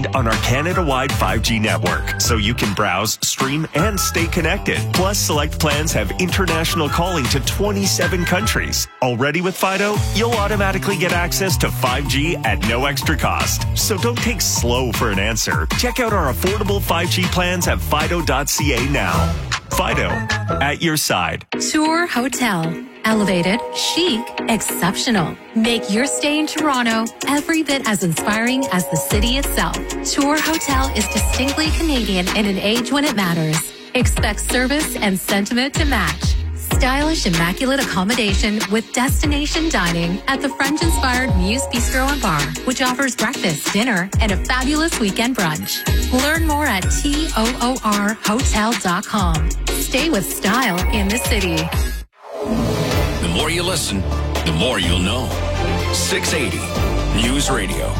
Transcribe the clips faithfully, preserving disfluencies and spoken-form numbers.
depend on our Canada-wide five G network, so you can browse, stream, and stay connected. Plus, select plans have international calling to twenty-seven countries. Already with Fido, you'll automatically get access to five G at no extra cost. So don't take slow for an answer. Check out our affordable five G plans at fido dot c a now. Fido, at your side. Tour Hotel. Elevated, chic, exceptional. Make your stay in Toronto every bit as inspiring as the city itself. Tour Hotel is distinctly Canadian in an age when it matters. Expect service and sentiment to match. Stylish, immaculate accommodation with destination dining at the French-inspired Muse Bistro and Bar, which offers breakfast, dinner, and a fabulous weekend brunch. Learn more at toor hotel dot com. Stay with style in the city. The more you listen, the more you'll know. six eighty News Radio.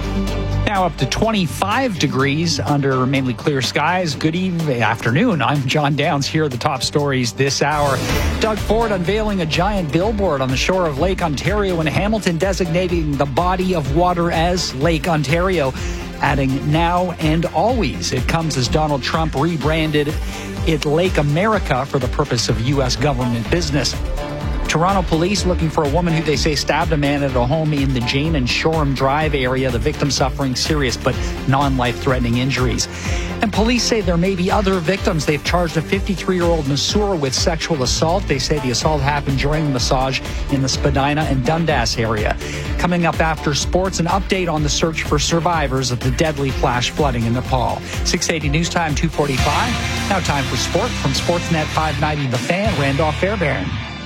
Now up to twenty-five degrees under mainly clear skies. Good evening, afternoon. I'm John Downs. Here are the top stories this hour. Doug Ford unveiling a giant billboard on the shore of Lake Ontario in Hamilton, designating the body of water as Lake Ontario, adding now and always. It comes as Donald Trump rebranded it Lake America for the purpose of U S government business. Toronto police looking for a woman who they say stabbed a man at a home in the Jane and Shoreham Drive area, the victim suffering serious but non-life-threatening injuries. And police say there may be other victims. They've charged a fifty-three-year-old masseur with sexual assault. They say the assault happened during the massage in the Spadina and Dundas area. Coming up after sports, an update on the search for survivors of the deadly flash flooding in Nepal. six eighty News Time, two forty-five. Now time for sport from Sportsnet five ninety The Fan, Randolph Fairbairn.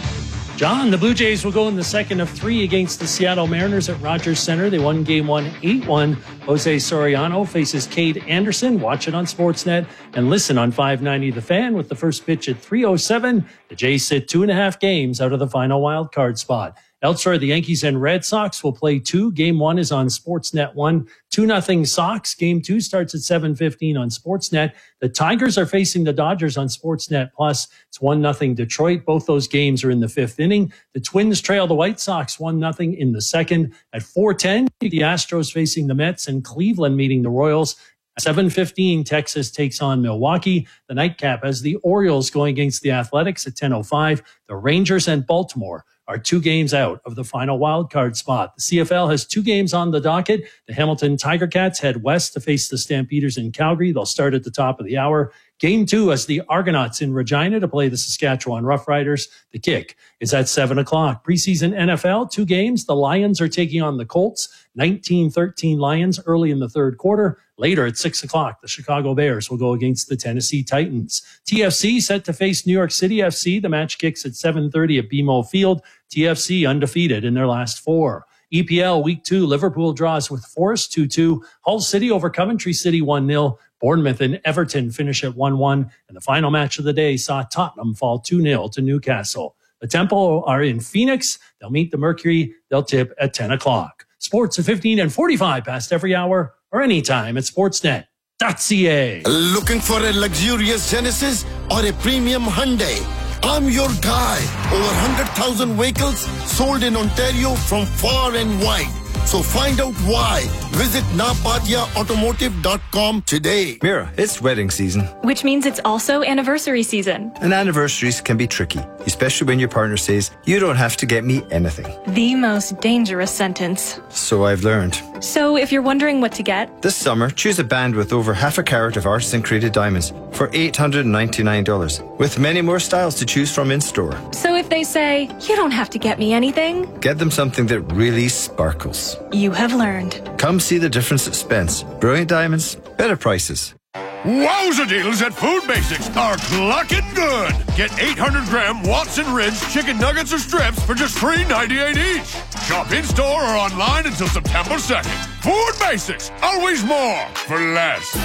John, the Blue Jays will go in the second of three against the Seattle Mariners at Rogers Center. They won game one, eight one. Jose Soriano faces Cade Anderson. Watch it on Sportsnet and listen on five ninety The Fan with the first pitch at three oh seven. The Jays sit two and a half games out of the final wild card spot. Elsewhere, the Yankees and Red Sox will play two. Game one is on Sportsnet one. two nothing Sox. Game two starts at seven fifteen on Sportsnet. The Tigers are facing the Dodgers on Sportsnet Plus. It's one nothing Detroit. Both those games are in the fifth inning. The Twins trail the White Sox one nothing in the second. At four ten, the Astros facing the Mets and Cleveland meeting the Royals. At seven fifteen, Texas takes on Milwaukee. The nightcap has the Orioles going against the Athletics at ten oh five. The Rangers and Baltimore are two games out of the final wild card spot. The C F L has two games on the docket. The Hamilton Tiger Cats head west to face the Stampeders in Calgary. They'll start at the top of the hour. Game two as the Argonauts in Regina to play the Saskatchewan Roughriders. The kick is at seven o'clock. Preseason N F L, two games. The Lions are taking on the Colts. nineteen thirteen Lions early in the third quarter. Later at six o'clock, the Chicago Bears will go against the Tennessee Titans. T F C set to face New York City F C. The match kicks at seven thirty at B M O Field. T F C undefeated in their last four. E P L Week two, Liverpool draws with Forest two two. Hull City over Coventry City one nil. Bournemouth and Everton finish at one one. And the final match of the day saw Tottenham fall two nil to Newcastle. The Temple are in Phoenix. They'll meet the Mercury. They'll tip at ten o'clock. Sports at fifteen and forty-five past every hour or anytime at sportsnet dot c a. Looking for a luxurious Genesis or a premium Hyundai? I'm your guy. Over one hundred thousand vehicles sold in Ontario from far and wide. So find out why. Visit napatia automotive dot com today. Mira, it's wedding season. Which means it's also anniversary season. And anniversaries can be tricky, especially when your partner says, you don't have to get me anything. The most dangerous sentence. So I've learned. So if you're wondering what to get, this summer, choose a band with over half a carat of artisan created diamonds for eight hundred ninety-nine dollars, with many more styles to choose from in store. So if they say, you don't have to get me anything, get them something that really sparkles. You have learned. Come see the difference at Spence. Brilliant diamonds, better prices. Wowza deals at Food Basics are clucking good. Get eight hundred gram Watson Ridge chicken nuggets or strips for just three ninety-eight each. Shop in-store or online until September second. Food Basics, always more for less.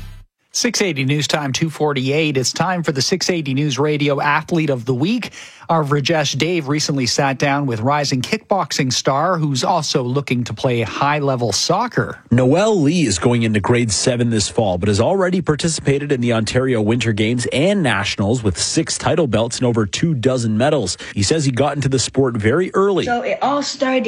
six eighty News Time, two forty-eight. It's time for the six eighty News Radio Athlete of the Week. Our Rajesh Dave recently sat down with rising kickboxing star who's also looking to play high-level soccer. Noel Lee is going into grade seven this fall, but has already participated in the Ontario Winter Games and Nationals with six title belts and over two dozen medals. He says he got into the sport very early. So it all started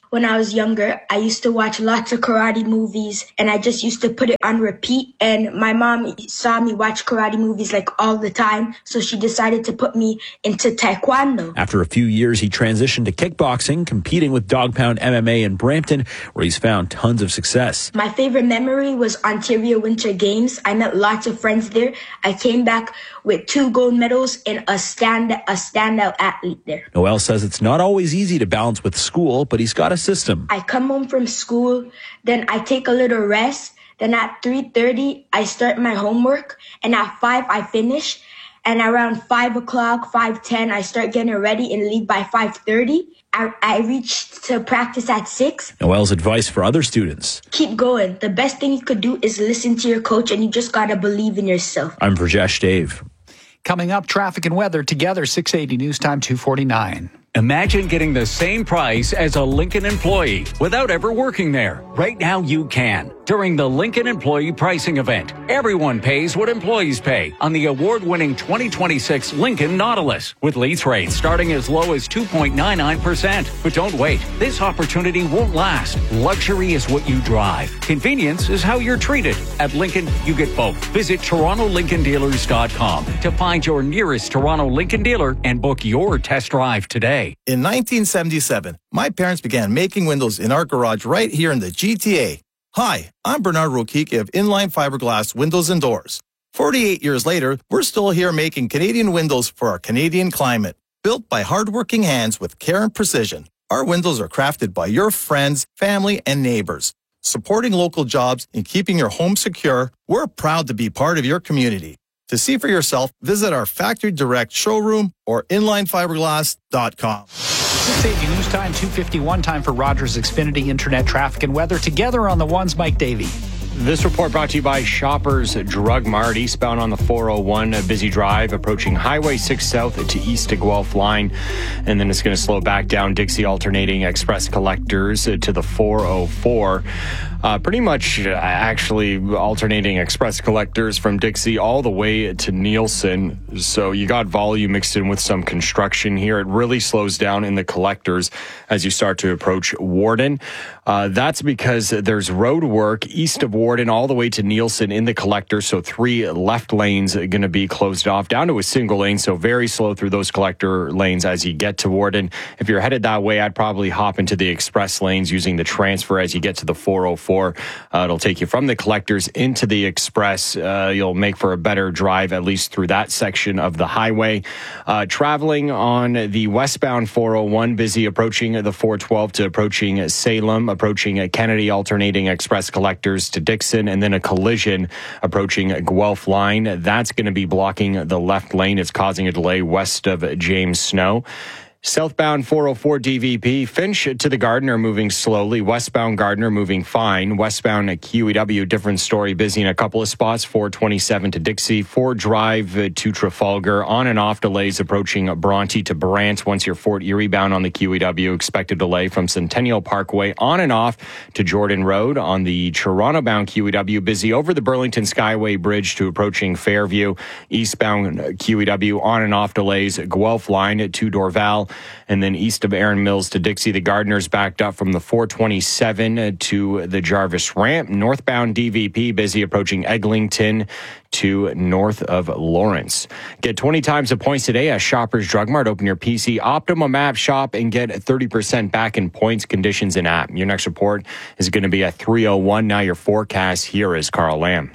When I was younger, I used to watch lots of karate movies, and I just used to put it on repeat. And my mom saw me watch karate movies like all the time, so she decided to put me into taekwondo. After a few years, he transitioned to kickboxing, competing with Dog Pound M M A in Brampton, where he's found tons of success. My favorite memory was Ontario Winter Games. I met lots of friends there. I came back with two gold medals and a stand a standout athlete there. Noel says it's not always easy to balance with school, but he's got a system. I come home from school, then I take a little rest. Then at three thirty, I start my homework, and at five, I finish. And around five o'clock, five ten, I start getting ready and leave by five thirty. I, I reach to practice at six. Noel's advice for other students: keep going. The best thing you could do is listen to your coach, and you just got to believe in yourself. I'm Rajesh Dave. Coming up, traffic and weather together, six eighty News Time two forty-nine. Imagine getting the same price as a Lincoln employee without ever working there. Right now you can. During the Lincoln Employee Pricing Event, everyone pays what employees pay on the award-winning twenty twenty-six Lincoln Nautilus, with lease rates starting as low as two point nine nine percent. But don't wait. This opportunity won't last. Luxury is what you drive. Convenience is how you're treated. At Lincoln, you get both. Visit Toronto Lincoln Dealers dot com to find your nearest Toronto Lincoln dealer and book your test drive today. In nineteen seventy-seven, my parents began making windows in our garage right here in the G T A. Hi, I'm Bernard Rokiki of Inline Fiberglass Windows and Doors. forty-eight years later, we're still here making Canadian windows for our Canadian climate. Built by hardworking hands with care and precision, our windows are crafted by your friends, family, and neighbors. Supporting local jobs and keeping your home secure, we're proud to be part of your community. To see for yourself, visit our Factory Direct showroom or inline fiberglass dot com. six eighty News Time two fifty-one, time for Rogers Xfinity Internet traffic and weather. Together on the ones, Mike Davey. This report brought to you by Shoppers Drug Mart, eastbound on the four oh one, a busy drive, approaching Highway six South to east to Guelph line. And then it's going to slow back down Dixie alternating express collectors to the four oh four. Uh, pretty much uh, actually alternating express collectors from Dixie all the way to Nielsen. So you got volume mixed in with some construction here. It really slows down in the collectors as you start to approach Warden. Uh, that's because there's road work east of Warden all the way to Nielsen in the collector. So three left lanes are going to be closed off down to a single lane. So very slow through those collector lanes as you get to Warden. If you're headed that way, I'd probably hop into the express lanes using the transfer as you get to the four oh four. Uh, it'll take you from the collectors into the express. Uh, you'll make for a better drive, at least through that section of the highway. Uh, traveling on the westbound four oh one, busy approaching the four twelve to approaching Salem, approaching Kennedy, alternating express collectors to Dixon, and then a collision approaching Guelph line. That's going to be blocking the left lane. It's causing a delay west of James Snow. Southbound four oh four D V P, Finch to the Gardiner moving slowly. Westbound Gardiner moving fine. Westbound Q E W, different story, busy in a couple of spots. four twenty-seven to Dixie. Ford Drive to Trafalgar. On and off delays approaching Bronte to Brant. Once you're Fort Erie bound on the Q E W, expected delay from Centennial Parkway on and off to Jordan Road. On the Toronto bound Q E W, busy over the Burlington Skyway Bridge to approaching Fairview. Eastbound Q E W on and off delays. Guelph line to Dorval. And then east of Erin Mills to Dixie, the Gardeners backed up from the four twenty-seven to the Jarvis Ramp. Northbound D V P busy approaching Eglinton to north of Lawrence. Get twenty times the points today at Shoppers Drug Mart. Open your P C Optimum app shop and get thirty percent back in points, conditions, and app. Your next report is going to be at three oh one. Now your forecast, here is Carl Lamb.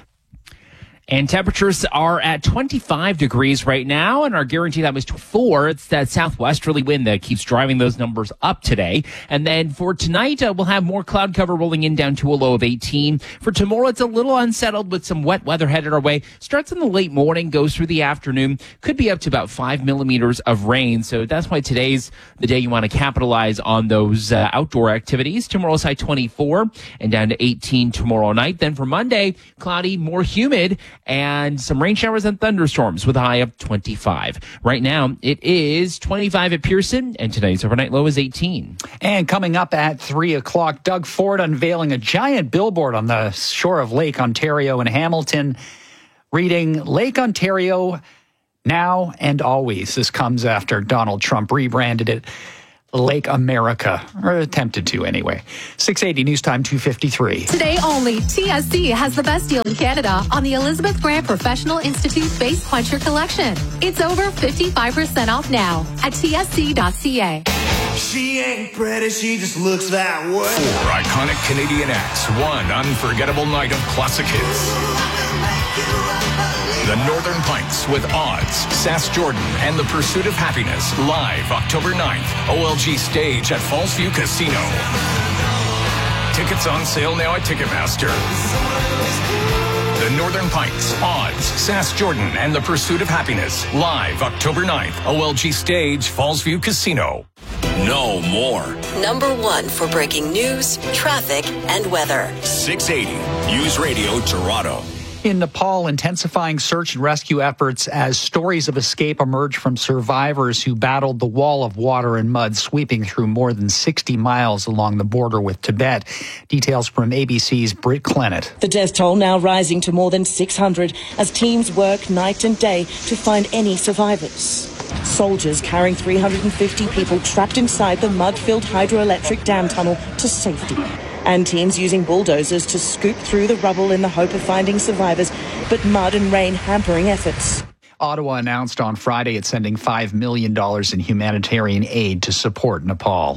And temperatures are at twenty-five degrees right now, and our guarantee that was four. It's that southwesterly wind that keeps driving those numbers up today. And then for tonight, uh, we'll have more cloud cover rolling in down to a low of eighteen. For tomorrow, it's a little unsettled with some wet weather headed our way. Starts in the late morning, goes through the afternoon. Could be up to about five millimeters of rain. So that's why today's the day you want to capitalize on those uh, outdoor activities. Tomorrow's high twenty-four and down to eighteen tomorrow night. Then for Monday, cloudy, more humid, and some rain showers and thunderstorms with a high of twenty-five. Right now, it is twenty-five at Pearson, and tonight's overnight low is eighteen. And coming up at three o'clock, Doug Ford unveiling a giant billboard on the shore of Lake Ontario in Hamilton, reading Lake Ontario now and always. This comes after Donald Trump rebranded it Lake America, or attempted to anyway. six eighty News Time two fifty-three. Today only, T S C has the best deal in Canada on the Elizabeth Grant Professional Institute Face Quencher Collection. It's over fifty-five percent off now at T S C dot C A. She ain't pretty, she just looks that way. Four iconic Canadian acts, one unforgettable night of classic hits. The Northern Pints with Odds, Sass Jordan, and The Pursuit of Happiness, live October ninth, O L G Stage at Fallsview Casino. Tickets on sale now at Ticketmaster. The Northern Pints, Odds, Sass Jordan, and The Pursuit of Happiness, live October ninth, O L G Stage, Fallsview Casino. Know more. Number one for breaking news, traffic, and weather. six eighty News Radio Toronto. In Nepal, intensifying search and rescue efforts as stories of escape emerge from survivors who battled the wall of water and mud sweeping through more than sixty miles along the border with Tibet. Details from A B C's Britt Clennett. The death toll now rising to more than six hundred as teams work night and day to find any survivors. Soldiers carrying three hundred fifty people trapped inside the mud-filled hydroelectric dam tunnel to safety. And teams using bulldozers to scoop through the rubble in the hope of finding survivors, but mud and rain hampering efforts. Ottawa announced on Friday it's sending five million dollars in humanitarian aid to support Nepal.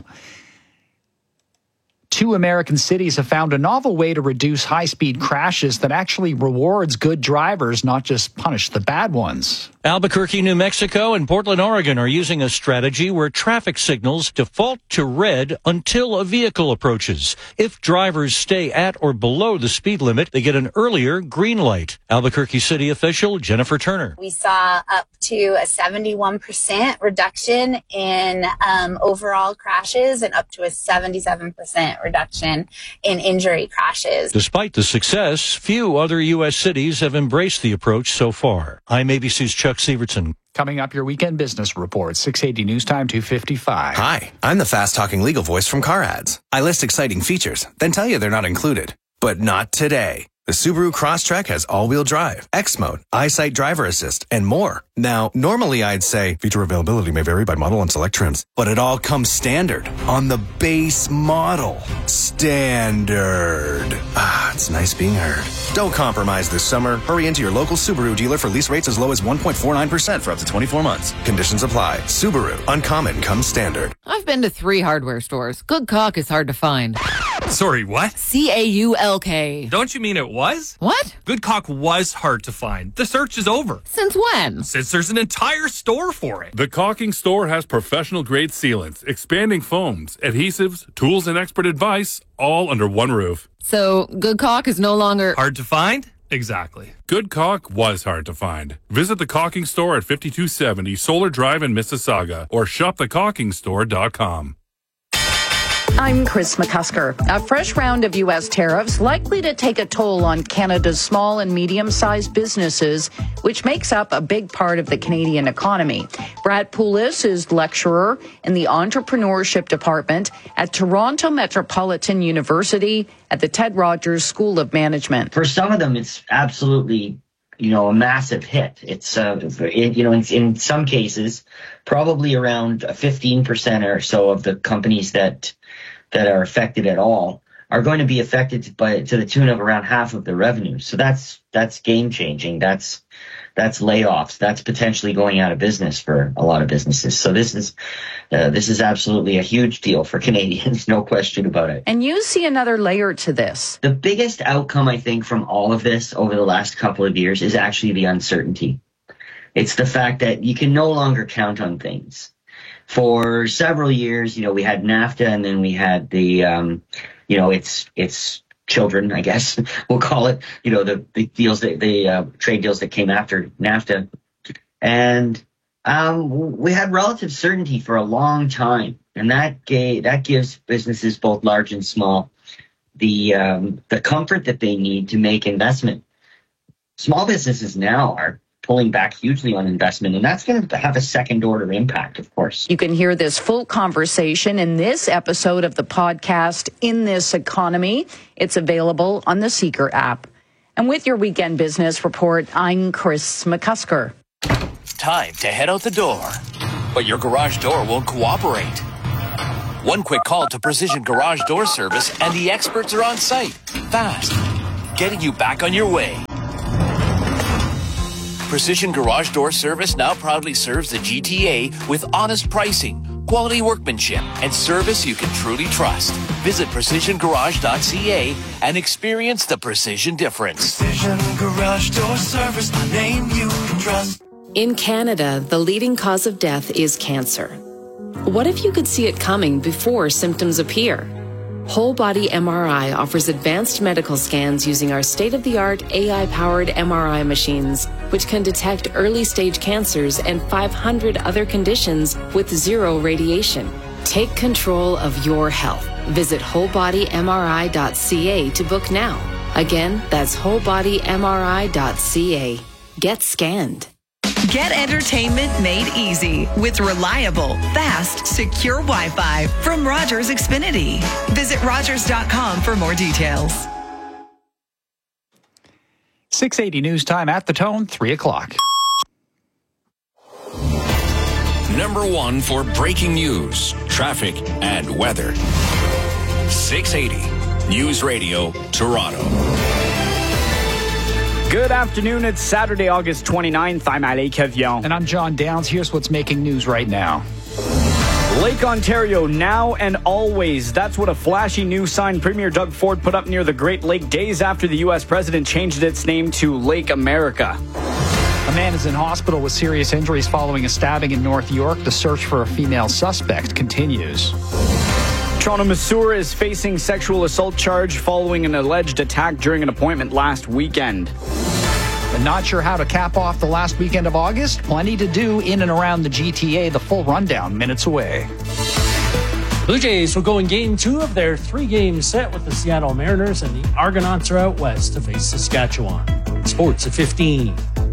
Two American cities have found a novel way to reduce high-speed crashes that actually rewards good drivers, not just punish the bad ones. Albuquerque, New Mexico, and Portland, Oregon are using a strategy where traffic signals default to red until a vehicle approaches. If drivers stay at or below the speed limit, they get an earlier green light. Albuquerque city official Jennifer Turner. We saw up to a seventy-one percent reduction in um, overall crashes and up to a seventy-seven percent reduction in injury crashes. Despite the success, few other U S cities have embraced the approach so far. I'm A B C's Chuck Severson. Coming up, your weekend business report, six eighty News Time two fifty-five. Hi, I'm the fast-talking legal voice from Car Ads. I list exciting features, then tell you they're not included. But not today. The Subaru Crosstrek has all-wheel drive, X Mode, EyeSight driver assist, and more. Now, normally I'd say feature availability may vary by model and select trims, but it all comes standard on the base model. Standard. Ah, it's nice being heard. Don't compromise this summer. Hurry into your local Subaru dealer for lease rates as low as one point four nine percent for up to twenty-four months. Conditions apply. Subaru. Uncommon comes standard. I've been to three hardware stores. Good caulk is hard to find. Sorry, what? C A U L K. Don't you mean it was? What? Good caulk was hard to find. The search is over. Since when? Since there's an entire store for it. The Caulking Store has professional-grade sealants, expanding foams, adhesives, tools, and expert advice, all under one roof. So, good caulk is no longer... hard to find? Exactly. Good caulk was hard to find. Visit the Caulking Store at fifty-two seventy Solar Drive in Mississauga or shop the caulking store dot com. I'm Chris McCusker. A fresh round of U S tariffs likely to take a toll on Canada's small and medium-sized businesses, which makes up a big part of the Canadian economy. Brad Poulis is lecturer in the entrepreneurship department at Toronto Metropolitan University at the Ted Rogers School of Management. For some of them, it's absolutely, you know, a massive hit. It's, uh, you know, in, in some cases, probably around fifteen percent or so of the companies that that are affected at all are going to be affected by to the tune of around half of their revenue. So that's that's game changing. That's that's layoffs. That's potentially going out of business for a lot of businesses. So this is uh, this is absolutely a huge deal for Canadians, no question about it. And you see another layer to this. The biggest outcome, I think, from all of this over the last couple of years is actually the uncertainty. It's the fact that you can no longer count on things. For several years, you know, we had NAFTA and then we had the, um, you know, it's, it's children, I guess we'll call it, you know, the, the deals that the uh, trade deals that came after NAFTA. And, um, we had relative certainty for a long time. And that gave, that gives businesses both large and small the, um, the comfort that they need to make investment. Small businesses now are pulling back hugely on investment, and that's going to have a second-order impact, of course. You can hear this full conversation in this episode of the podcast, In This Economy. It's available on the Seeker app. And with your weekend business report, I'm Chris McCusker. Time to head out the door, but your garage door won't cooperate. One quick call to Precision Garage Door Service and the experts are on site. Fast. Getting you back on your way. Precision Garage Door Service now proudly serves the G T A with honest pricing, quality workmanship, and service you can truly trust. Visit precision garage dot c a and experience the precision difference. Precision Garage Door Service, the name you can trust. In Canada, the leading cause of death is cancer. What if you could see it coming before symptoms appear? Whole Body M R I offers advanced medical scans using our state-of-the-art A I-powered M R I machines, which can detect early-stage cancers and five hundred other conditions with zero radiation. Take control of your health. Visit whole body m r i dot c a to book now. Again, that's whole body m r i dot c a. Get scanned. Get entertainment made easy with reliable, fast, secure Wi-Fi from Rogers Xfinity. Visit rogers dot com for more details. six eighty News Time at the Tone, three o'clock. Number one for breaking news, traffic, and weather. six eighty News Radio, Toronto. Good afternoon. It's Saturday, August twenty-ninth. I'm Ali Kevion. And I'm John Downs. Here's what's making news right now. Lake Ontario, now and always. That's what a flashy new sign Premier Doug Ford put up near the Great Lake days after the U S president changed its name to Lake America. A man is in hospital with serious injuries following a stabbing in North York. The search for a female suspect continues. Toronto Masseur is facing sexual assault charge following an alleged attack during an appointment last weekend. And not sure how to cap off the last weekend of August? Plenty to do in and around the G T A. The full rundown minutes away. Blue Jays will go in game two of their three-game set with the Seattle Mariners, and the Argonauts are out west to face Saskatchewan. Sports at fifteen.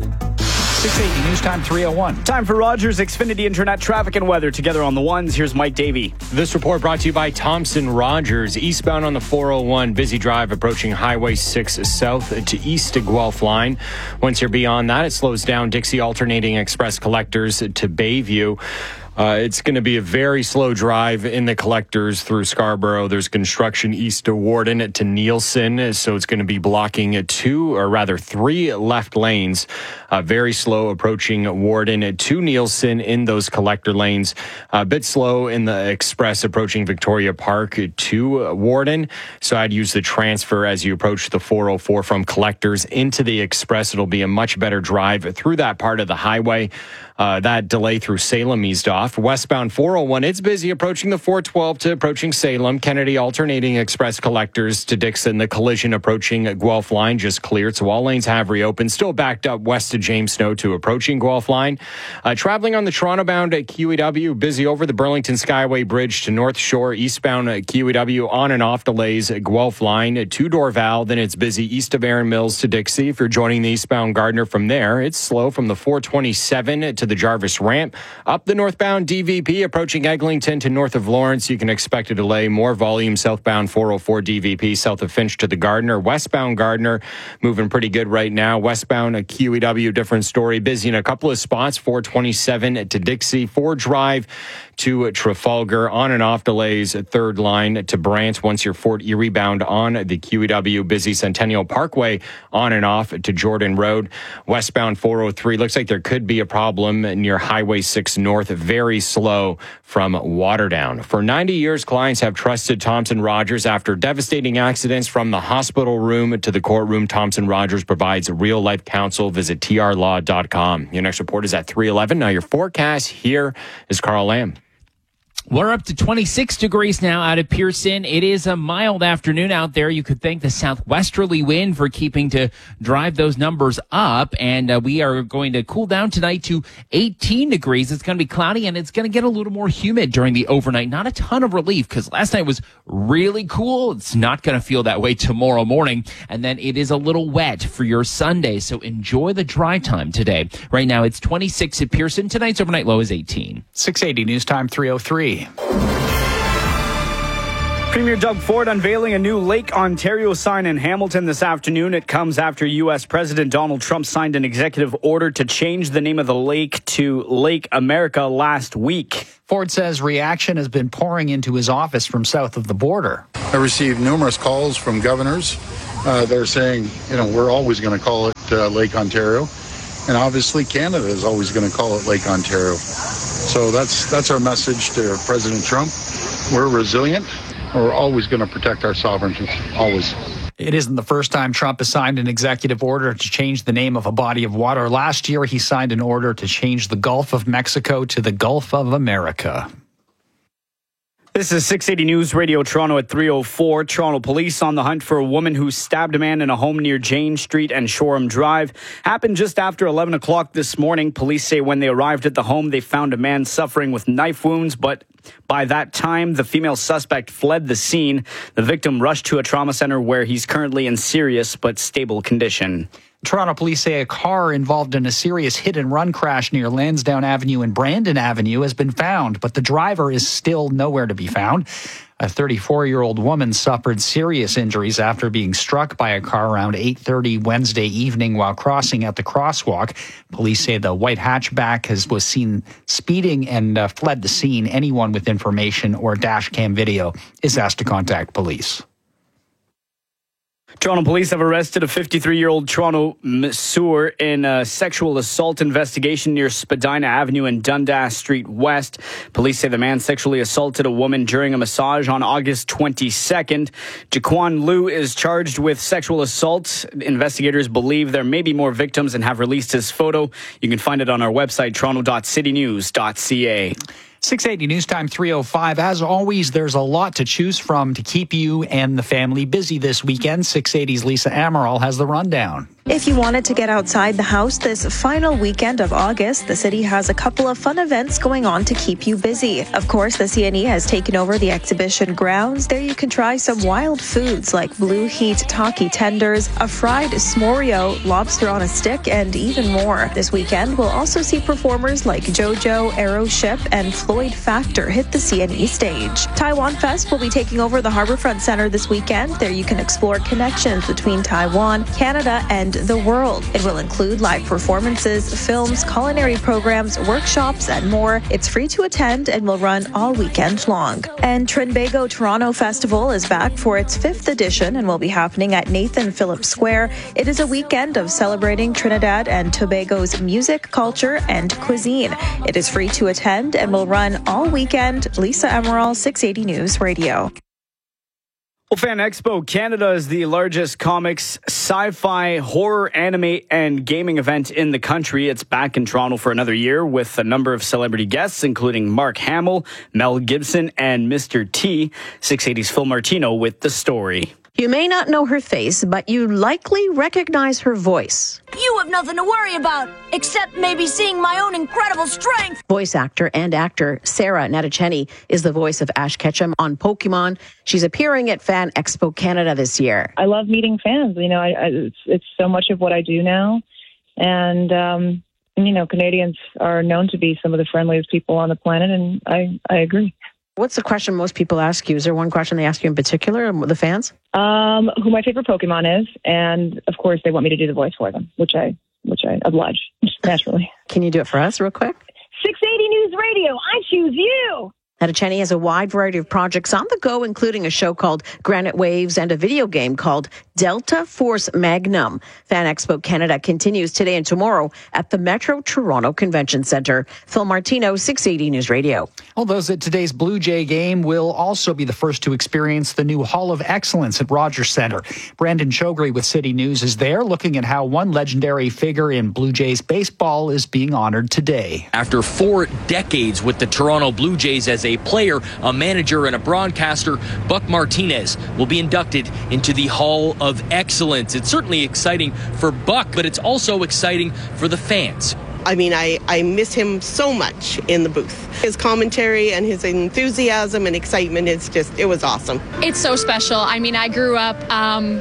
six eighty News Time, three oh one. Time for Rogers Xfinity Internet traffic and weather together on the ones. Here's Mike Davey. This report brought to you by Thompson Rogers. Eastbound on the four oh one, busy drive approaching Highway six south to east to Guelph line. Once you're beyond that, it slows down Dixie Alternating Express Collectors to Bayview. Uh, it's going to be a very slow drive in the collectors through Scarborough. There's construction east to Warden to Nielsen, so it's going to be blocking two, or rather three left lanes. Uh, very slow approaching Warden to Nielsen in those collector lanes. A bit slow in the express approaching Victoria Park to Warden. So I'd use the transfer as you approach the four oh four from collectors into the express. It'll be a much better drive through that part of the highway. Uh, that delay through Salem eased off. Westbound four oh one, it's busy approaching the four twelve to approaching Salem. Kennedy Alternating Express Collectors to Dixon. The collision approaching Guelph line just cleared, so all lanes have reopened. Still backed up west to James Snow to approaching Guelph line. Uh, traveling on the Toronto bound at Q E W, busy over the Burlington Skyway Bridge to North Shore. Eastbound at Q E W, on and off delays at Guelph line to Dorval. Then it's busy east of Erin Mills to Dixie. If you're joining the eastbound Gardner from there, it's slow from the four twenty-seven to the Jarvis ramp. Up the northbound D V P approaching Eglinton to north of Lawrence. You can expect a delay. More volume southbound four oh four D V P south of Finch to the Gardner. Westbound Gardner moving pretty good right now. Westbound a Q E W, different story. Busy in a couple of spots. four twenty-seven to Dixie. Ford Drive to Trafalgar. On and off delays. Third line to Brant. Once you're Fort Erie bound on the Q E W. Busy Centennial Parkway on and off to Jordan Road. Westbound four oh three. Looks like there could be a problem near Highway six North. Very slow from Waterdown. For ninety years, clients have trusted Thompson Rogers after devastating accidents from the hospital room to the courtroom. Thompson Rogers provides real life counsel. Visit T R law dot com. Your next report is at three eleven. Now your forecast, here is Carl Lamb. We're up to twenty-six degrees now out of Pearson. It is a mild afternoon out there. You could thank the southwesterly wind for keeping to drive those numbers up. And uh, we are going to cool down tonight to eighteen degrees. It's going to be cloudy and it's going to get a little more humid during the overnight. Not a ton of relief because last night was really cool. It's not going to feel that way tomorrow morning. And then it is a little wet for your Sunday. So enjoy the dry time today. Right now it's twenty-six at Pearson. Tonight's overnight low is eighteen. six eighty News Time, three oh three. Premier Doug Ford unveiling a new Lake Ontario sign in Hamilton this afternoon. It comes after U S President Donald Trump signed an executive order to change the name of the lake to Lake America last week. Ford says reaction has been pouring into his office from south of the border. I received numerous calls from governors. Uh, they're saying, you know, we're always going to call it uh, Lake Ontario. And obviously Canada is always going to call it Lake Ontario. So that's that's our message to President Trump. We're resilient. We're always going to protect our sovereignty, always. It isn't the first time Trump has signed an executive order to change the name of a body of water. Last year, he signed an order to change the Gulf of Mexico to the Gulf of America. This is six eighty News Radio Toronto at three oh four. Toronto police on the hunt for a woman who stabbed a man in a home near Jane Street and Shoreham Drive. Happened just after eleven o'clock this morning. Police say when they arrived at the home, they found a man suffering with knife wounds, but by that time, the female suspect fled the scene. The victim rushed to a trauma center where he's currently in serious but stable condition. Toronto police say a car involved in a serious hit-and-run crash near Lansdowne Avenue and Brandon Avenue has been found, but the driver is still nowhere to be found. A thirty-four-year-old woman suffered serious injuries after being struck by a car around eight thirty Wednesday evening while crossing at the crosswalk. Police say the white hatchback has, was seen speeding and uh, fled the scene. Anyone with information or dash cam video is asked to contact police. Toronto police have arrested a fifty-three-year-old Toronto masseur in a sexual assault investigation near Spadina Avenue and Dundas Street West. Police say the man sexually assaulted a woman during a massage on August twenty-second. Jaquan Liu is charged with sexual assault. Investigators believe there may be more victims and have released his photo. You can find it on our website, toronto dot city news dot c a. six eighty News Time three oh five. As always, there's a lot to choose from to keep you and the family busy this weekend. six eighty's Lisa Amaral has the rundown. If you wanted to get outside the house this final weekend of August, the city has a couple of fun events going on to keep you busy. Of course, the C N E has taken over the exhibition grounds. There you can try some wild foods like Blue Heat Taki tenders, a fried smorio, lobster on a stick, and even more. This weekend, we'll also see performers like JoJo, Aeroship, and Floyd Factor hit the C N E stage. Taiwan Fest will be taking over the Harbourfront Centre this weekend. There you can explore connections between Taiwan, Canada, and the world. It will include live performances, films, culinary programs, workshops, and more. It's free to attend and will run all weekend long. And Trinbago Toronto Festival is back for its fifth edition and will be happening at Nathan Phillips Square. It is a weekend of celebrating Trinidad and Tobago's music, culture, and cuisine. It is free to attend and will run all weekend. Lisa Amaral, six eighty News Radio. Well, Fan Expo Canada is the largest comics, sci-fi, horror, anime, and gaming event in the country. It's back in Toronto for another year with a number of celebrity guests, including Mark Hamill, Mel Gibson, and Mister T. six eighty's Phil Martino with the story. You may not know her face, but you likely recognize her voice. You have nothing to worry about, except maybe seeing my own incredible strength. Voice actor and actor Sarah Natacheni is the voice of Ash Ketchum on Pokemon. She's appearing at Fan Expo Canada this year. I love meeting fans. You know, I, I, it's, it's so much of what I do now. And, um, you know, Canadians are known to be some of the friendliest people on the planet, and I, I agree. What's the question most people ask you? Is there one question they ask you in particular, the fans? Um, who my favorite Pokemon is, and of course they want me to do the voice for them, which I which I oblige, naturally. Can you do it for us real quick? six eighty News Radio, I choose you! Natacheni has a wide variety of projects on the go, including a show called Granite Waves and a video game called Delta Force Magnum. Fan Expo Canada continues today and tomorrow at the Metro Toronto Convention Centre. Phil Martino, six eighty News Radio. All those at today's Blue Jay game will also be the first to experience the new Hall of Excellence at Rogers Centre. Brandon Chogri with City News is there, looking at how one legendary figure in Blue Jays baseball is being honored today. After four decades with the Toronto Blue Jays as a player, a manager, and a broadcaster, Buck Martinez will be inducted into the Hall of Excellence. It's certainly exciting for Buck, but it's also exciting for the fans. I mean, I, I miss him so much in the booth. His commentary and his enthusiasm and excitement, it's just, it was awesome. It's so special. I mean, I grew up um,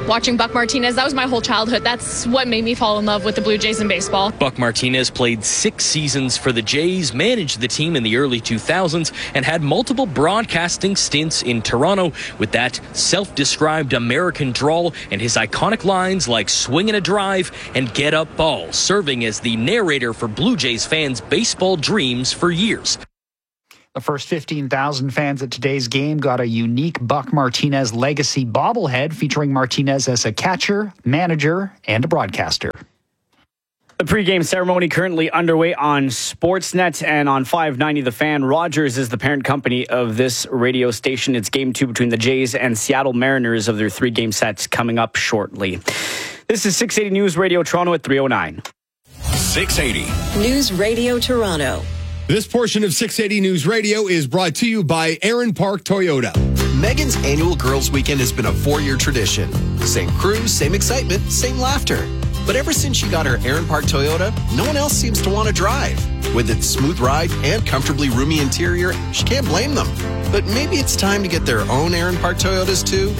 watching Buck Martinez. That was my whole childhood. That's what made me fall in love with the Blue Jays and baseball. Buck Martinez played six seasons for the Jays, managed the team in the early two thousands, and had multiple broadcasting stints in Toronto with that self-described American drawl and his iconic lines like swing and a drive and get up ball, serving as the narrator for Blue Jays fans' baseball dreams for years. The first fifteen thousand fans at today's game got a unique Buck Martinez legacy bobblehead featuring Martinez as a catcher, manager, and a broadcaster. The pregame ceremony currently underway on Sportsnet and on five ninety The Fan. Rogers is the parent company of this radio station. It's game two between the Jays and Seattle Mariners of their three-game sets coming up shortly. This is six eighty News Radio Toronto at three oh nine. six eighty News Radio Toronto. This portion of six eighty News Radio is brought to you by Aaron Park Toyota. Megan's annual Girls Weekend has been a four-year tradition. Same crew, same excitement, same laughter. But ever since she got her Aaron Park Toyota, no one else seems to want to drive. With its smooth ride and comfortably roomy interior, she can't blame them. But maybe it's time to get their own Aaron Park Toyotas too.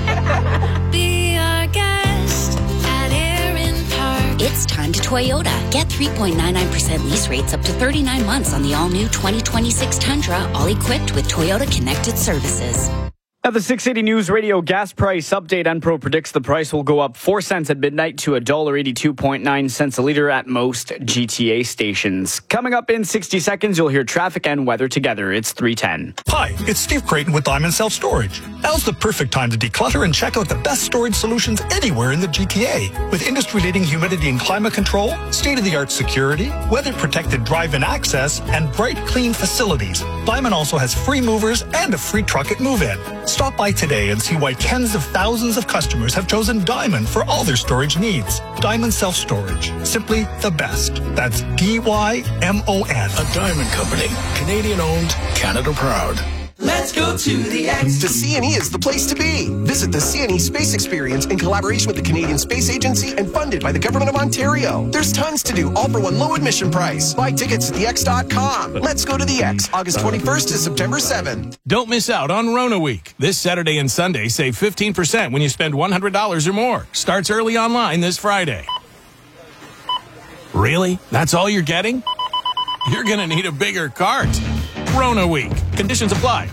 Be our guest at Aaron Park. It's time to Toyota. Get three point nine nine percent lease rates up to thirty-nine months on the all-new twenty twenty-six Tundra, all equipped with Toyota Connected Services. At the six eighty News Radio gas price update, Enpro predicts the price will go up four cents at midnight to one dollar eighty-two point nine cents a litre at most G T A stations. Coming up in sixty seconds, you'll hear traffic and weather together. It's three ten. Hi, it's Steve Creighton with Diamond Self Storage. Now's the perfect time to declutter and check out the best storage solutions anywhere in the G T A. With industry-leading humidity and climate control, state-of-the-art security, weather-protected drive-in access, and bright, clean facilities, Diamond also has free movers and a free truck at move-in. Stop by today and see why tens of thousands of customers have chosen Diamond for all their storage needs. Diamond Self Storage. Simply the best. That's D Y M O N. A Diamond Company. Canadian owned, Canada proud. Let's go to the X. The C N E is the place to be. Visit the C N E Space Experience in collaboration with the Canadian Space Agency and funded by the Government of Ontario. There's tons to do, all for one low admission price. Buy tickets at the X dot com. Let's go to the X, August twenty-first to September seventh. Don't miss out on Rona Week. This Saturday and Sunday, save fifteen percent when you spend one hundred dollars or more. Starts early online this Friday. Really? That's all you're getting? You're going to need a bigger cart. Rona Week. Conditions apply.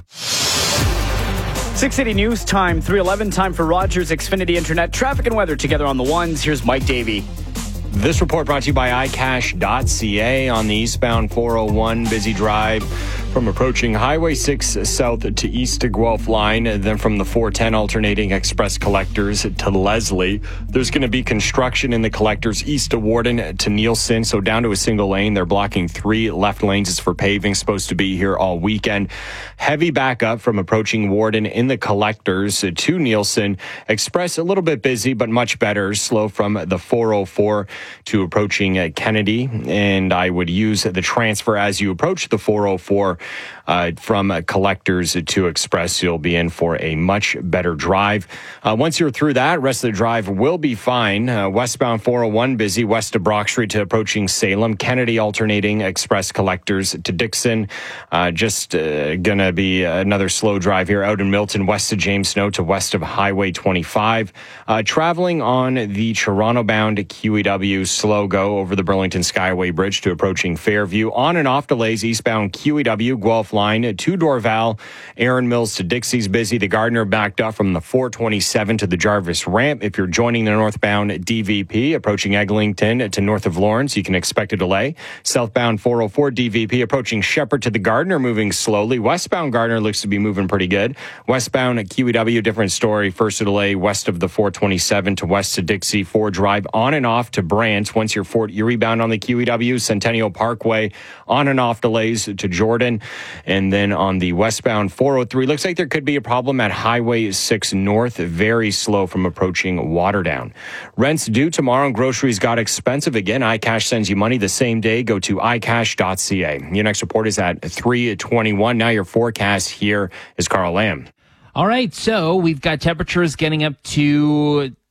six eighty News Time, three eleven. Time for Rogers Xfinity Internet. Traffic and weather together on the ones. Here's Mike Davey. This report brought to you by i cash dot c a on the eastbound four oh one busy drive from approaching Highway six south to east to Guelph line, and then from the four ten alternating express collectors to Leslie. There's going to be construction in the collectors east to Warden to Nielsen, so down to a single lane. They're blocking three left lanes. It's for paving, supposed to be here all weekend. Heavy backup from approaching Warden in the collectors to Nielsen. Express a little bit busy, but much better. Slow from the four oh four to approaching Kennedy, and I would use the transfer as you approach the four oh four uh, from uh, collectors to Express. You'll be in for a much better drive. Uh, once you're through that, rest of the drive will be fine. Uh, westbound four oh one busy, west of Brock Street to approaching Salem. Kennedy alternating Express collectors to Dixon. Uh, just uh, gonna be another slow drive here out in Milton, west of James Snow to west of Highway twenty-five. Uh, traveling on the Toronto-bound Q E W, slow go over the Burlington Skyway Bridge to approaching Fairview. On and off delays eastbound Q E W, Guelph line to Dorval. Aaron Mills to Dixie's busy. The Gardner backed up from the four twenty-seven to the Jarvis ramp. If you're joining the northbound D V P approaching Eglinton to north of Lawrence, you can expect a delay. Southbound four oh four D V P approaching Shepherd to the Gardner, moving slowly. Westbound Gardner looks to be moving pretty good. Westbound Q E W, different story. First a delay west of the four twenty-seven to west to Dixie. Ford Drive on and off to Brant. Once you're Fort, you rebound on the Q E W. Centennial Parkway on and off delays to Jordan. And then on the westbound four oh three, looks like there could be a problem at Highway six North. Very slow from approaching Waterdown. Rents due tomorrow and groceries got expensive again. iCash sends you money the same day. Go to i cash dot c a. Your next report is at three twenty-one. Now your forecast here is Carl Lamb. All right, so we've got temperatures getting up to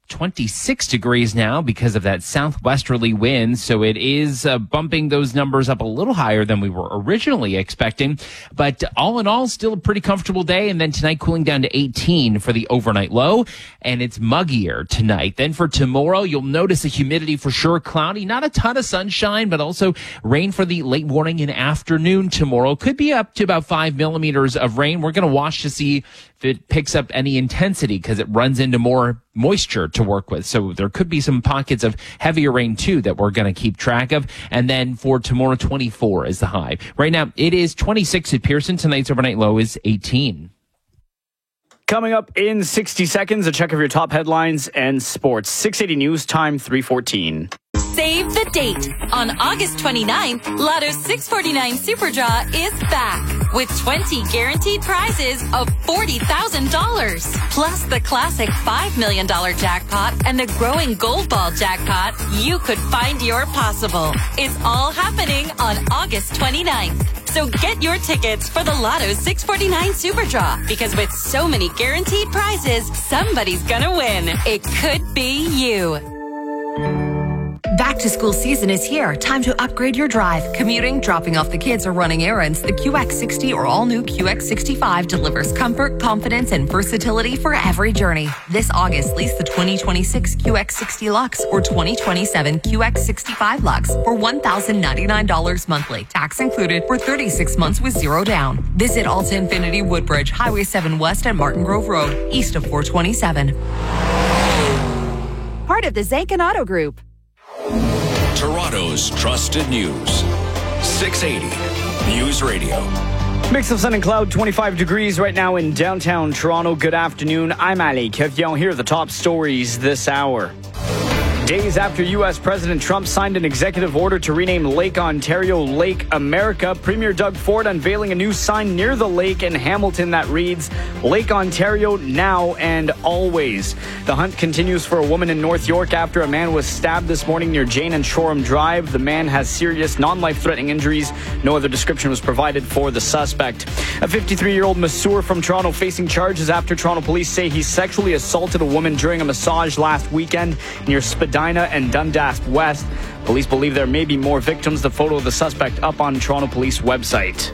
twenty-six degrees now because of that southwesterly wind. So it is uh, bumping those numbers up a little higher than we were originally expecting. But all in all, still a pretty comfortable day. And then tonight cooling down to eighteen for the overnight low. And it's muggier tonight. Then for tomorrow, you'll notice the humidity for sure. Cloudy, not a ton of sunshine, but also rain for the late morning and afternoon tomorrow. Could be up to about five millimeters of rain. We're going to watch to see if it picks up any intensity because it runs into more moisture to work with. So there could be some pockets of heavier rain too that we're going to keep track of. And then for tomorrow, twenty-four is the high. Right now, it is twenty-six at Pearson. Tonight's overnight low is eighteen. Coming up in sixty seconds, a check of your top headlines and sports. six eighty News Time, three fourteen. Save the date. On August twenty-ninth, Lotto's six forty-nine Super Draw is back with twenty guaranteed prizes of forty thousand dollars. Plus the classic five million dollars jackpot and the growing Gold Ball jackpot. You could find your possible. It's all happening on August twenty-ninth. So get your tickets for the Lotto's six forty-nine Super Draw because with so many guaranteed prizes, somebody's gonna win. It could be you. Back to school season is here. Time to upgrade your drive. Commuting, dropping off the kids, or running errands. The Q X sixty or all new Q X sixty-five delivers comfort, confidence, and versatility for every journey. This August, lease the twenty twenty-six Q X sixty Lux or twenty twenty-seven Q X sixty-five Lux for one thousand ninety-nine dollars monthly. Tax included for thirty-six months with zero down. Visit Alta Infinity Woodbridge, Highway seven West and Martin Grove Road, east of four twenty-seven. Part of the Zankin Auto Group. Toronto's trusted news. six eighty News Radio. Mix of sun and cloud, twenty-five degrees right now in downtown Toronto. Good afternoon. I'm Ali Kevion. Here are the top stories this hour. Days after U S President Trump signed an executive order to rename Lake Ontario Lake America, Premier Doug Ford unveiling a new sign near the lake in Hamilton that reads, Lake Ontario now and always. The hunt continues for a woman in North York after a man was stabbed this morning near Jane and Shoreham Drive. The man has serious, non-life-threatening injuries. No other description was provided for the suspect. A fifty-three-year-old masseur from Toronto facing charges after Toronto police say he sexually assaulted a woman during a massage last weekend near Spadina and Dundas West. Police believe there may be more victims. The photo of the suspect up on Toronto Police website.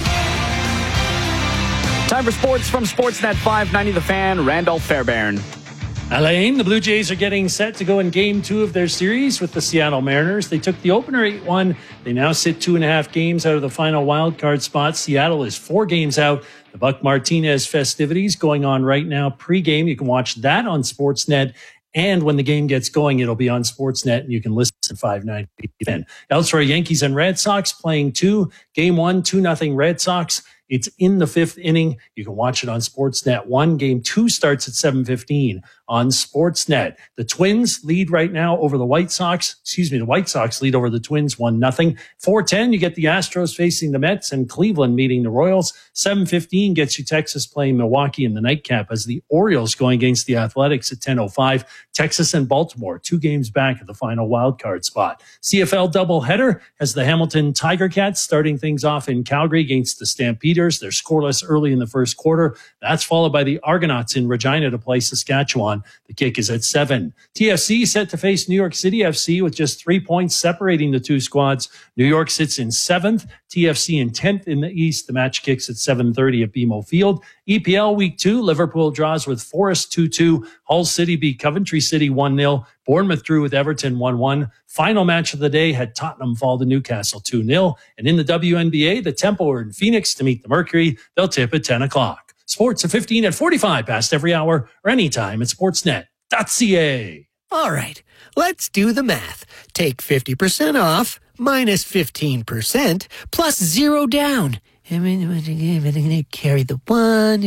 Time for sports from Sportsnet five ninety The Fan, Randolph Fairbairn. Alain, the Blue Jays are getting set to go in game two of their series with the Seattle Mariners. They took the opener eight one. They now sit two and a half games out of the final wild card spot. Seattle is four games out. The Buck Martinez festivities going on right now pre-game. You can watch that on Sportsnet. And when the game gets going, it'll be on Sportsnet, and you can listen to five ninety then. Elsewhere, Yankees and Red Sox playing two. Game one, two nothing Red Sox. It's in the fifth inning. You can watch it on Sportsnet one. Game two starts at seven fifteen on Sportsnet. The Twins lead right now over the White Sox. Excuse me, the White Sox lead over the Twins one nothing. four ten, you get the Astros facing the Mets and Cleveland meeting the Royals. seven fifteen gets you Texas playing Milwaukee in the nightcap as the Orioles going against the Athletics at ten oh five. Texas and Baltimore, two games back at the final wild card spot. C F L doubleheader has the Hamilton Tiger Cats starting things off in Calgary against the Stampeders. They're scoreless early in the first quarter. That's followed by the Argonauts in Regina to play Saskatchewan. The kick is at seven. T F C set to face New York City F C with just three points separating the two squads. New York sits in seventh, T F C in tenth in the East. The match kicks at seven thirty at B M O Field. E P L Week two, Liverpool draws with Forest two two. Hull City beat Coventry City one nil. Bournemouth drew with Everton one one. Final match of the day had Tottenham fall to Newcastle two nil. And in the W N B A, the Tempo are in Phoenix to meet the Mercury. They'll tip at ten o'clock. Sports at fifteen at forty-five past every hour or anytime at sportsnet dot c a. All right, let's do the math. Take fifty percent off minus fifteen percent plus zero down. Carry the one.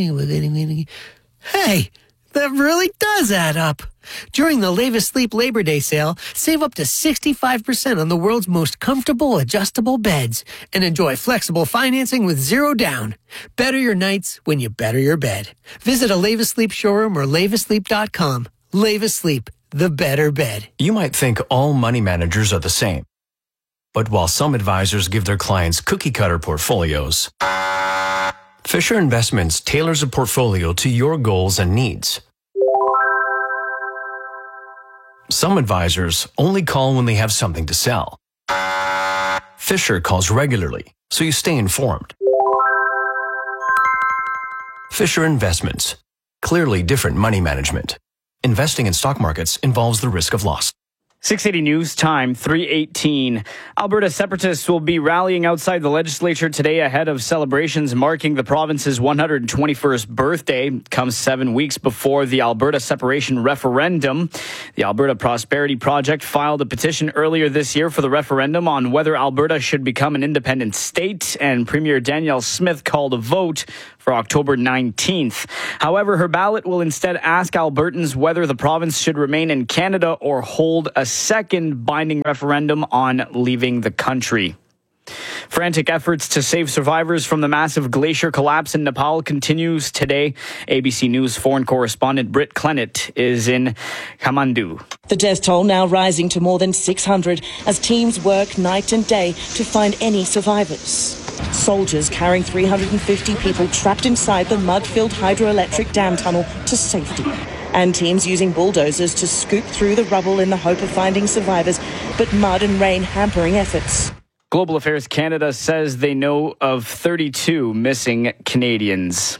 Hey, that really does add up. During the Lavis Sleep Labor Day sale, save up to sixty-five percent on the world's most comfortable adjustable beds and enjoy flexible financing with zero down. Better your nights when you better your bed. Visit a Lavis Sleep showroom or lavis sleep dot com. Lavis Sleep, the better bed. You might think all money managers are the same. But while some advisors give their clients cookie-cutter portfolios, Fisher Investments tailors a portfolio to your goals and needs. Some advisors only call when they have something to sell. Fisher calls regularly, so you stay informed. Fisher Investments. Clearly different money management. Investing in stock markets involves the risk of loss. six eighty News Time, three eighteen. Alberta separatists will be rallying outside the legislature today ahead of celebrations marking the province's one hundred twenty-first birthday. It comes seven weeks before the Alberta separation referendum. The Alberta Prosperity Project filed a petition earlier this year for the referendum on whether Alberta should become an independent state, and Premier Danielle Smith called a vote for October nineteenth. However, her ballot will instead ask Albertans whether the province should remain in Canada or hold a second binding referendum on leaving the country. Frantic efforts to save survivors from the massive glacier collapse in Nepal continues today. A B C News foreign correspondent Britt Clennett is in Kathmandu. The death toll now rising to more than six hundred as teams work night and day to find any survivors. Soldiers carrying three hundred fifty people trapped inside the mud-filled hydroelectric dam tunnel to safety. And teams using bulldozers to scoop through the rubble in the hope of finding survivors, but mud and rain hampering efforts. Global Affairs Canada says they know of thirty-two missing Canadians.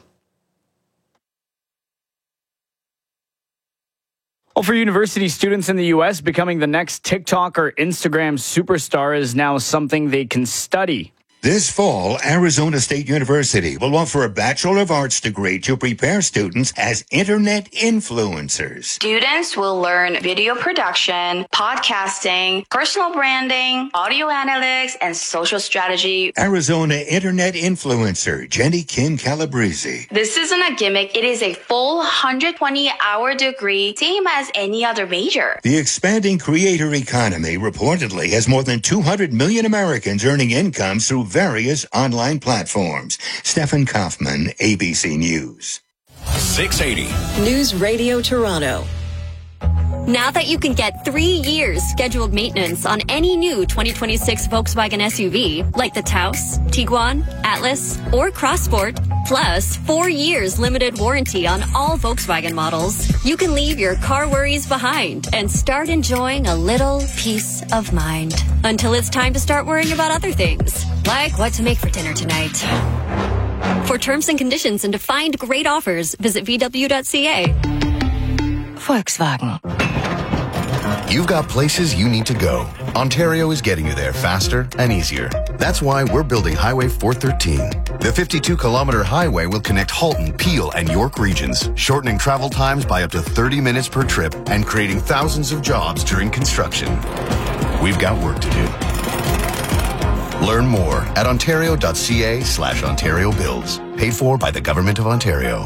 Well, for university students in the U S, becoming the next TikTok or Instagram superstar is now something they can study. This fall, Arizona State University will offer a Bachelor of Arts degree to prepare students as internet influencers. Students will learn video production, podcasting, personal branding, audio analytics, and social strategy. Arizona internet influencer Jenny Kim Calabrese. This isn't a gimmick. It is a full one hundred twenty hour degree, same as any other major. The expanding creator economy reportedly has more than two hundred million Americans earning incomes through various online platforms. Stefan Kaufman, A B C News. six eighty News Radio Toronto. Now that you can get three years scheduled maintenance on any new twenty twenty-six Volkswagen S U V, like the Taos, Tiguan, Atlas, or Crossport, plus four years limited warranty on all Volkswagen models, you can leave your car worries behind and start enjoying a little peace of mind. Until it's time to start worrying about other things, like what to make for dinner tonight. For terms and conditions and to find great offers, visit V W dot C A. Volkswagen. You've got places you need to go. Ontario is getting you there faster and easier. That's why we're building Highway four thirteen. The fifty-two kilometer highway will connect Halton, Peel, and York regions, shortening travel times by up to thirty minutes per trip and creating thousands of jobs during construction. We've got work to do. Learn more at ontario dot c a slash Ontario Builds. Paid for by the Government of Ontario.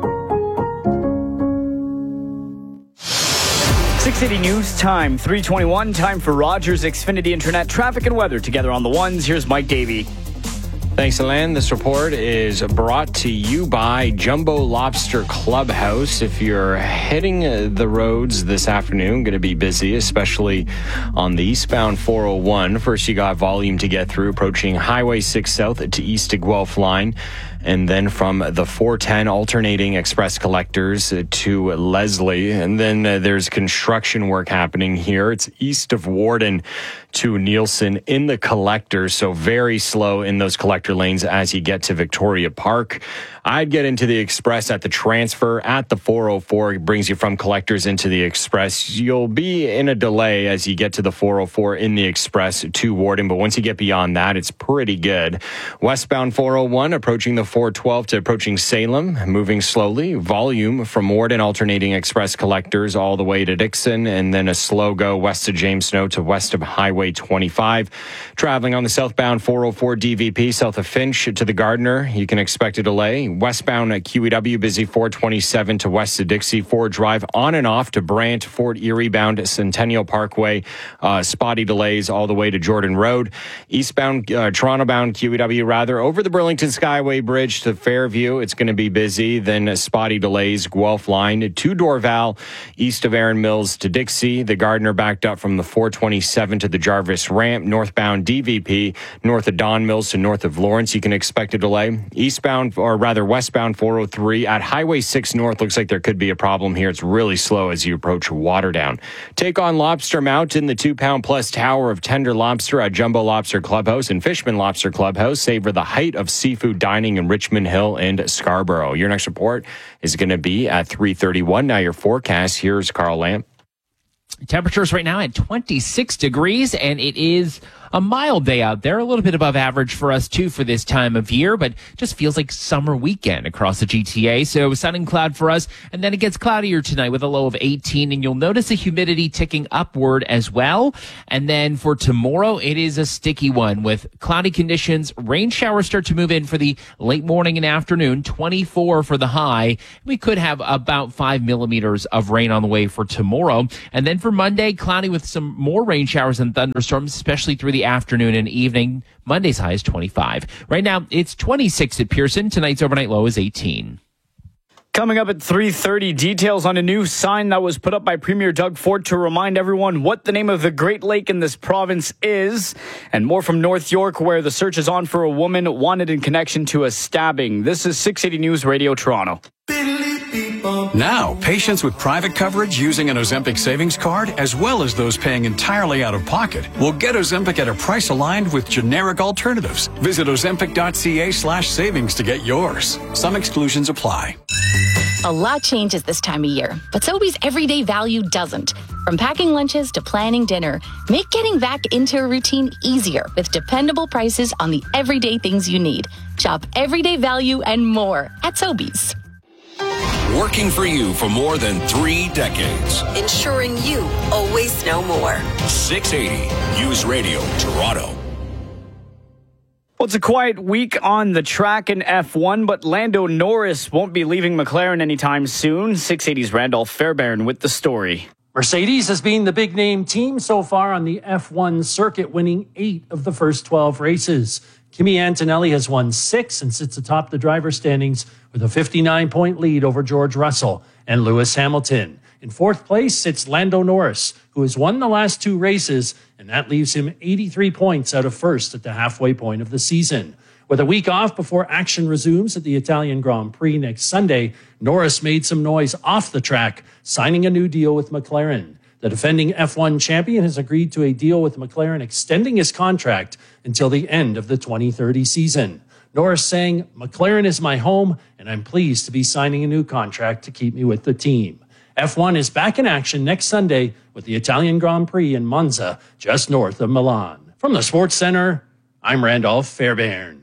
six eighty News Time, three twenty-one. Time for Rogers Xfinity Internet traffic and weather together on the ones. Here's Mike Davey. Thanks, Alan. This report is brought to you by Jumbo Lobster Clubhouse. If you're heading the roads this afternoon, going to be busy, especially on the eastbound four oh one. First, you got volume to get through, approaching Highway six South to East to Guelph line. And then from the four ten alternating express collectors to Leslie. And then uh, there's construction work happening here. It's east of Warden to Nielsen in the collector. So very slow in those collector lanes as you get to Victoria Park. I'd get into the express at the transfer at the four oh four. It brings you from collectors into the express. You'll be in a delay as you get to the four oh four in the express to Warden. But once you get beyond that, it's pretty good. Westbound four oh one approaching the four twelve to approaching Salem, moving slowly. Volume from Warden alternating express collectors all the way to Dixon, and then a slow go west of James Snow to west of Highway twenty-five. Traveling on the southbound four oh four D V P south of Finch to the Gardiner, you can expect a delay. Westbound at Q E W busy four twenty-seven to west of Dixie. Ford Drive on and off to Brant, Fort Erie bound Centennial Parkway. Uh, spotty delays all the way to Jordan Road. Eastbound, uh, Toronto bound Q E W rather over the Burlington Skyway Bridge. Ridge to Fairview, it's going to be busy. Then spotty delays, Guelph line to Dorval, east of Erin Mills to Dixie. The Gardner backed up from the four twenty-seven to the Jarvis ramp, northbound D V P, north of Don Mills to north of Lawrence. You can expect a delay. Eastbound, or rather westbound four oh three at Highway six North, looks like there could be a problem here. It's really slow as you approach Waterdown. Take on Lobster Mountain, the two-pound plus tower of tender lobster at Jumbo Lobster Clubhouse and Fishman Lobster Clubhouse. Savor the height of seafood dining in Richmond Hill and Scarborough. Your next report is going to be at three thirty-one. Now your forecast. Here's Carl Lamp. Temperatures right now at twenty-six degrees, and it is a mild day out there, a little bit above average for us too for this time of year, but just feels like summer weekend across the G T A. So sun and cloud for us, and then it gets cloudier tonight with a low of eighteen, and you'll notice the humidity ticking upward as well. And then for tomorrow, it is a sticky one with cloudy conditions. Rain showers start to move in for the late morning and afternoon, twenty-four for the high. We could have about five millimeters of rain on the way for tomorrow. And then for Monday, cloudy with some more rain showers and thunderstorms, especially through the afternoon and evening. Monday's high is twenty-five. Right now, it's twenty-six at Pearson. Tonight's overnight low is eighteen. Coming up at three thirty, details on a new sign that was put up by Premier Doug Ford to remind everyone what the name of the Great Lake in this province is. And more from North York, where the search is on for a woman wanted in connection to a stabbing. This is six eighty News Radio Toronto. Now, patients with private coverage using an Ozempic savings card, as well as those paying entirely out of pocket, will get Ozempic at a price aligned with generic alternatives. Visit ozempic.ca slash savings to get yours. Some exclusions apply. A lot changes this time of year, but Sobeys everyday value doesn't. From packing lunches to planning dinner, make getting back into a routine easier with dependable prices on the everyday things you need. Shop everyday value and more at Sobeys. Working for you for more than three decades. Ensuring you always know more. six eighty News Radio Toronto. Well, it's a quiet week on the track in F one, but Lando Norris won't be leaving McLaren anytime soon. six eighty's Randolph Fairbairn with the story. Mercedes has been the big name team so far on the F one circuit, winning eight of the first twelve races. Kimi Antonelli has won six and sits atop the driver's standings with a fifty-nine point lead over George Russell and Lewis Hamilton. In fourth place sits Lando Norris, who has won the last two races, and that leaves him eighty-three points out of first at the halfway point of the season. With a week off before action resumes at the Italian Grand Prix next Sunday, Norris made some noise off the track, signing a new deal with McLaren. The defending F one champion has agreed to a deal with McLaren extending his contract until the end of the twenty thirty season. Norris saying, "McLaren is my home, and I'm pleased to be signing a new contract to keep me with the team." F one is back in action next Sunday with the Italian Grand Prix in Monza, just north of Milan. From the Sports Center, I'm Randolph Fairbairn.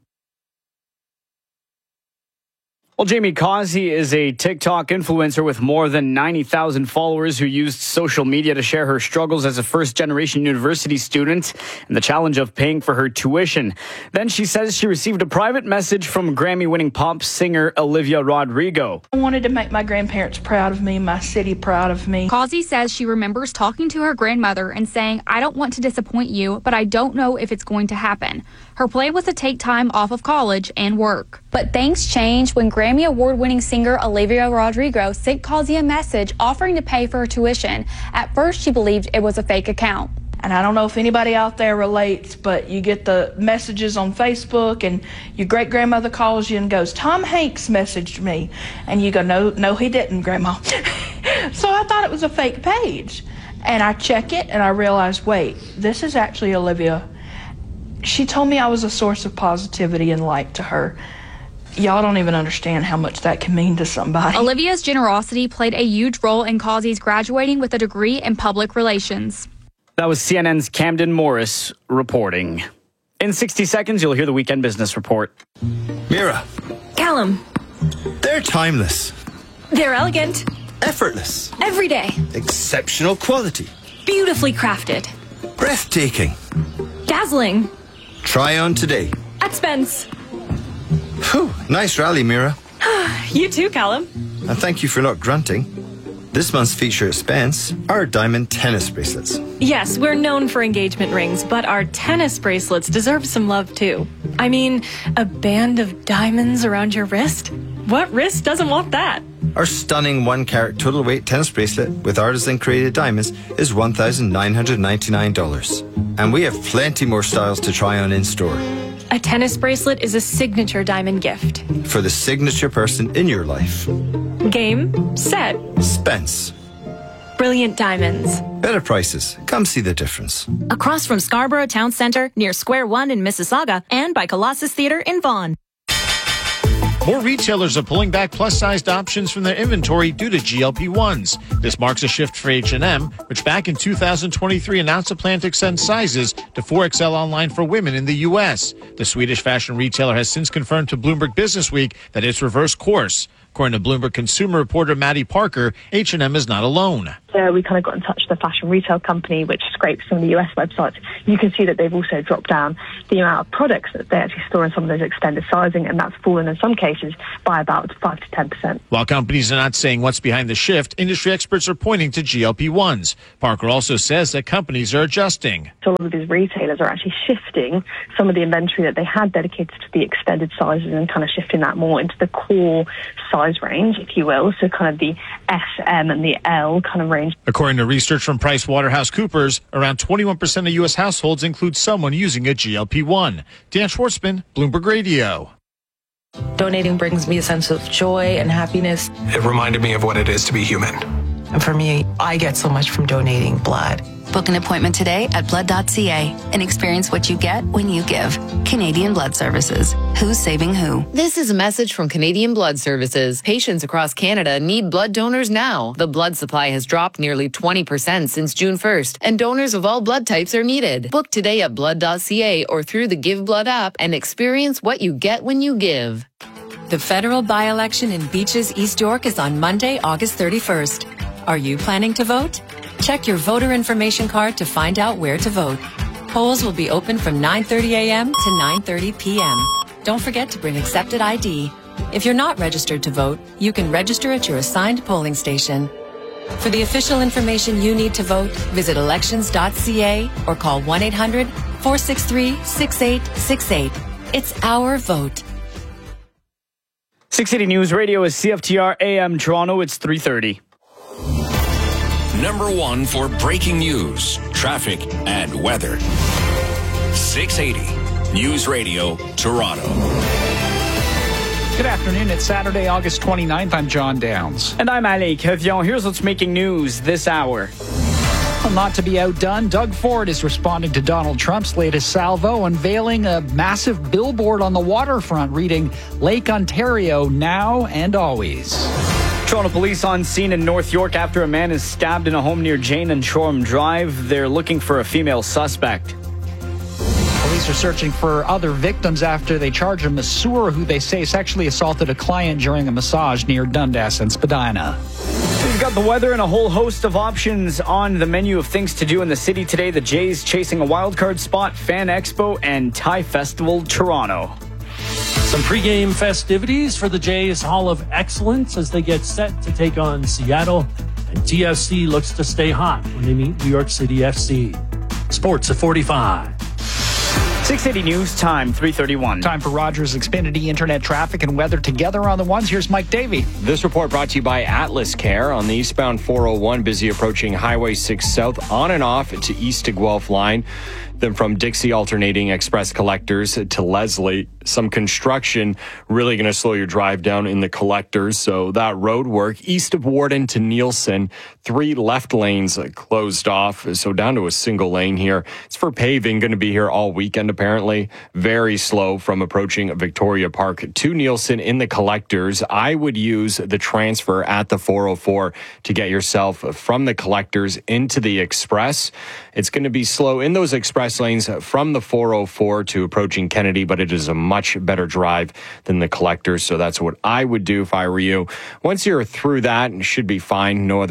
Well, Jamie Causey is a TikTok influencer with more than ninety thousand followers who used social media to share her struggles as a first-generation university student and the challenge of paying for her tuition. Then she says she received a private message from Grammy-winning pop singer Olivia Rodrigo. I wanted to make my grandparents proud of me, my city proud of me. Causey says she remembers talking to her grandmother and saying, "I don't want to disappoint you, but I don't know if it's going to happen." Her plan was to take time off of college and work. But things changed when Grammy Award-winning singer Olivia Rodrigo sent Causey a message offering to pay for her tuition. At first, she believed it was a fake account. And I don't know if anybody out there relates, but you get the messages on Facebook and your great-grandmother calls you and goes, "Tom Hanks messaged me." And you go, no, no, he didn't, Grandma. So I thought it was a fake page. And I check it and I realize, wait, this is actually Olivia. She told me I was a source of positivity and light to her. Y'all don't even understand how much that can mean to somebody. Olivia's generosity played a huge role in Causey's graduating with a degree in public relations. That was C N N's Camden Morris reporting. In sixty seconds, you'll hear the Weekend Business Report. Mira. Callum. They're timeless. They're elegant. Effortless. Everyday. Exceptional quality. Beautifully crafted. Breathtaking. Dazzling. Try on today. At Spence. Whew, nice rally, Mira. You too, Callum. And thank you for not grunting. This month's feature at Spence are diamond tennis bracelets. Yes, we're known for engagement rings, but our tennis bracelets deserve some love too. I mean, a band of diamonds around your wrist? What wrist doesn't want that? Our stunning one-carat total weight tennis bracelet with artisan-created diamonds is one thousand nine hundred ninety-nine dollars. And we have plenty more styles to try on in-store. A tennis bracelet is a signature diamond gift. For the signature person in your life. Game, set, Spence. Brilliant diamonds. Better prices. Come see the difference. Across from Scarborough Town Centre, near Square One in Mississauga, and by Colossus Theatre in Vaughan. More retailers are pulling back plus-sized options from their inventory due to G L P ones. This marks a shift for H and M, which back in two thousand twenty-three announced a plan to extend sizes to four X L online for women in the U S. The Swedish fashion retailer has since confirmed to Bloomberg Businessweek that it's reversed course. According to Bloomberg consumer reporter Maddie Parker, H and M is not alone. So we kind of got in touch with the fashion retail company, which scrapes some of the U S websites. You can see that they've also dropped down the amount of products that they actually store in some of those extended sizing, and that's fallen in some cases by about five to ten percent. While companies are not saying what's behind the shift, industry experts are pointing to G L P ones. Parker also says that companies are adjusting. So a lot of these retailers are actually shifting some of the inventory that they had dedicated to the extended sizes and kind of shifting that more into the core size range, if you will. So kind of the S, M, and the L kind of range. According to research from PricewaterhouseCoopers, around twenty-one percent of U S households include someone using a G L P one. Dan Schwartzman, Bloomberg Radio. Donating brings me a sense of joy and happiness. It reminded me of what it is to be human. And for me, I get so much from donating blood. Book an appointment today at blood dot c a and experience what you get when you give. Canadian Blood Services. Who's saving who? This is a message from Canadian Blood Services. Patients across Canada need blood donors now. The blood supply has dropped nearly twenty percent since June first, and donors of all blood types are needed. Book today at blood dot c a or through the Give Blood app and experience what you get when you give. The federal by-election in Beaches, East York is on Monday, August thirty-first. Are you planning to vote? Check your voter information card to find out where to vote. Polls will be open from nine thirty a m to nine thirty p m Don't forget to bring accepted I D. If you're not registered to vote, you can register at your assigned polling station. For the official information you need to vote, visit elections dot c a or call one eight hundred, four six three, six eight six eight. It's our vote. six eighty News Radio is C F T R A M Toronto. It's three thirty. Number one for breaking news, traffic, and weather. six eighty News Radio, Toronto. Good afternoon. It's Saturday, August twenty-ninth. I'm John Downs. And I'm Ali Kevion. Here's what's making news this hour. Well, not to be outdone, Doug Ford is responding to Donald Trump's latest salvo, unveiling a massive billboard on the waterfront reading Lake Ontario now and always. Toronto police on scene in North York after a man is stabbed in a home near Jane and Shoreham Drive. They're looking for a female suspect. Police are searching for other victims after they charge a masseur who they say sexually assaulted a client during a massage near Dundas and Spadina. We've got the weather and a whole host of options on the menu of things to do in the city today. The Jays chasing a wildcard spot, Fan Expo, and Thai Festival Toronto. Some pregame festivities for the Jays Hall of Excellence as they get set to take on Seattle. And T F C looks to stay hot when they meet New York City F C. Sports at forty-five. six eighty News Time, three thirty-one. Time for Rogers Xfinity Internet traffic and weather together on the ones. Here's Mike Davey. This report brought to you by Atlas Care on the eastbound four oh one, busy approaching Highway six South on and off to East to Guelph line. Then from Dixie alternating express collectors to Leslie, some construction really going to slow your drive down in the collectors. So that road work east of Warden to Nielsen, three left lanes closed off. So down to a single lane here. It's for paving, going to be here all weekend apparently. Very slow from approaching Victoria Park to Nielsen in the collectors. I would use the transfer at the four oh four to get yourself from the collectors into the express. It's going to be slow in those express lanes from the four oh four to approaching Kennedy, but it is a much better drive than the collectors. So that's what I would do if I were you. Once you're through that, it should be fine. No other delays.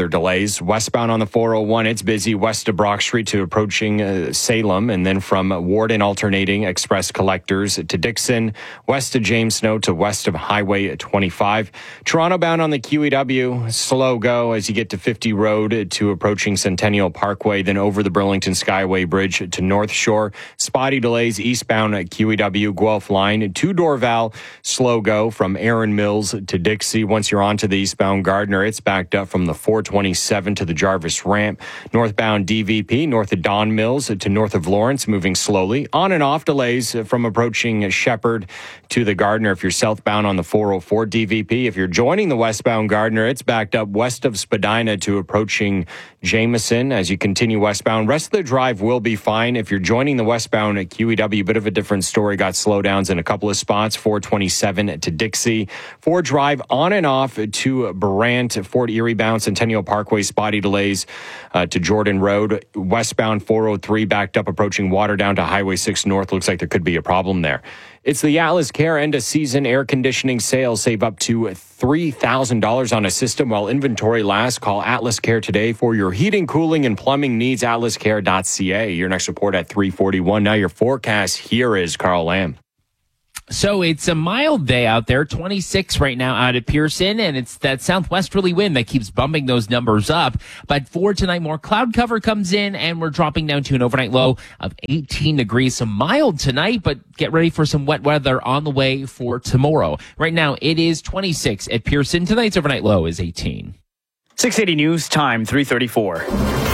delays. Westbound on the four oh one, it's busy west of Brock Street to approaching uh, Salem, and then from Warden alternating express collectors to Dixon, west of James Snow to west of Highway twenty-five. Toronto bound on the Q E W, slow go as you get to fifty Road to approaching Centennial Parkway, then over the Burlington Skyway Bridge to North Shore. Spotty delays eastbound at Q E W Guelph line to Dorval, slow go from Erin Mills to Dixie. Once you're onto the eastbound Gardner, it's backed up from the four twenty-seven to the Jarvis ramp. Northbound D V P north of Don Mills to north of Lawrence, moving slowly. On and off delays from approaching Shepherd to the Gardner if you're southbound on the four oh four D V P. If you're joining the westbound Gardner, it's backed up west of Spadina to approaching Jameson as you continue westbound. Rest of the drive will be fine. If you're joining the westbound at Q E W, bit of a different story. Got slowdowns in a couple of spots. four twenty-seven to Dixie. four Drive on and off to Brant. Fort Erie bound Centennial Parkway, spotty delays uh, to Jordan Road. Westbound four oh three backed up approaching Water down to Highway six North. Looks like there could be a problem there. It's the Atlas Care end of season air conditioning sale. Save up to three thousand dollars on a system while inventory lasts. Call Atlas Care today for your heating, cooling, and plumbing needs. atlas care dot c a. Your next report at three forty-one. Now your forecast. Here is Carl Lamb. So it's a mild day out there, twenty-six right now out at Pearson, and it's that southwesterly wind that keeps bumping those numbers up. But for tonight, more cloud cover comes in, and we're dropping down to an overnight low of eighteen degrees. So mild tonight, but get ready for some wet weather on the way for tomorrow. Right now, it is twenty-six at Pearson. Tonight's overnight low is eighteen. six eighty News Time, three thirty-four.